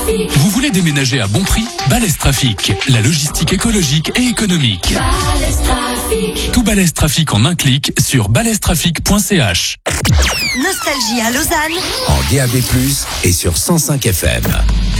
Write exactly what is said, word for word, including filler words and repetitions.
Vous voulez déménager à bon prix? Balèze Trafic, la logistique écologique et économique. Balèze Trafic. Tout Balèze Trafic en un clic sur balèze trafic point c h. Nostalgie à Lausanne en D A B plus, et sur cent cinq F M.